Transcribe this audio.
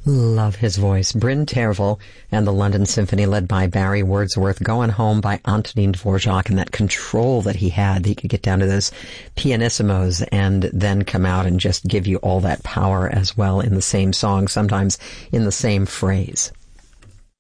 Love his voice. Bryn Tervel and the London Symphony, led by Barry Wordsworth, Going Home by Antonin Dvorak, and that control that he had. He could get down to those pianissimos and then come out and just give you all that power as well in the same song, sometimes in the same phrase.